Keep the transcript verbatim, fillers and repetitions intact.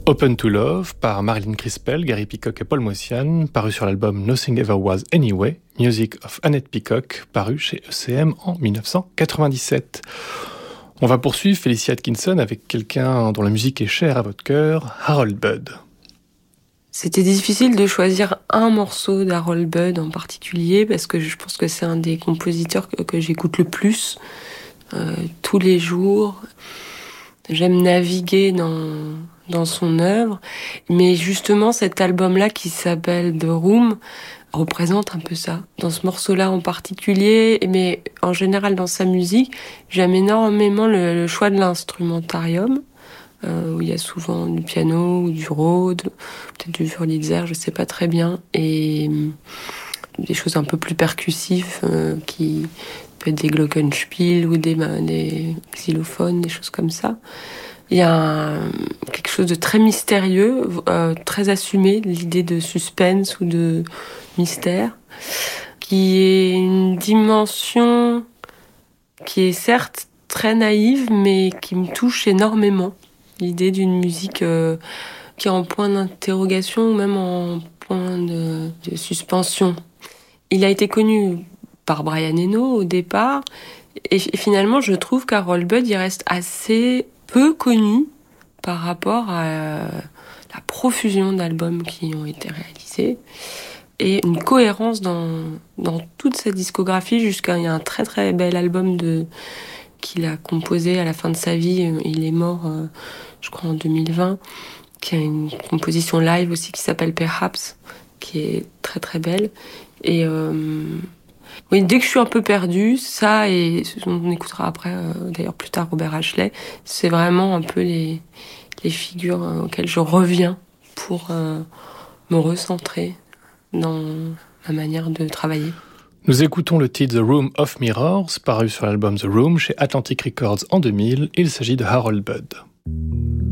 Open to Love par Marilyn Crispell, Gary Peacock et Paul Motian, paru sur l'album Nothing Ever Was Anyway, Music of Annette Peacock, paru chez E C M en dix-neuf cent quatre-vingt-dix-sept. On va poursuivre Félicie Atkinson avec quelqu'un dont la musique est chère à votre cœur, Harold Budd. C'était difficile de choisir un morceau d'Harold Budd en particulier parce que je pense que c'est un des compositeurs que, que j'écoute le plus euh, tous les jours. J'aime naviguer dans dans son œuvre, mais justement cet album-là qui s'appelle The Room représente un peu ça. Dans ce morceau-là en particulier, mais en général dans sa musique, j'aime énormément le, le choix de l'instrumentarium, euh, où il y a souvent du piano ou du Rhodes, peut-être du Wurlitzer, je sais pas très bien, et des choses un peu plus percussives euh, qui peut être des glockenspiel ou des, des xylophones, des choses comme ça. Il y a un, quelque chose de très mystérieux, euh, très assumé, l'idée de suspense ou de mystère, qui est une dimension qui est certes très naïve, mais qui me touche énormément. L'idée d'une musique euh, qui est en point d'interrogation ou même en point de, de suspension. Il a été connu par Brian Eno au départ, et, et finalement je trouve qu'Harold Budd il reste assez peu connu par rapport à la profusion d'albums qui ont été réalisés et une cohérence dans, dans toute sa discographie jusqu'à il y a un très très bel album de, qu'il a composé à la fin de sa vie. Il est mort, euh, je crois, en deux mille vingt, qui a une composition live aussi qui s'appelle Perhaps, qui est très très belle. Et euh, oui, dès que je suis un peu perdue, ça, et on écoutera après, euh, d'ailleurs plus tard, Robert Ashley, c'est vraiment un peu les, les figures euh, auxquelles je reviens pour euh, me recentrer dans ma manière de travailler. Nous écoutons le titre The Room of Mirrors, paru sur l'album The Room chez Atlantic Records en deux mille. Il s'agit de Harold Budd.